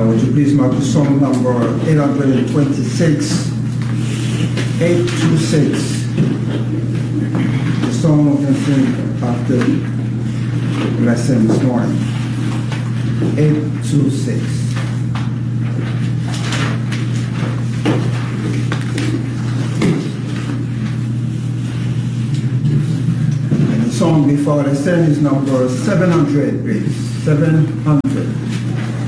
would you please mark the song number 826, 826. The song we're going to sing after the lesson this morning. 826. And the song before the lesson is number 700, please. 700.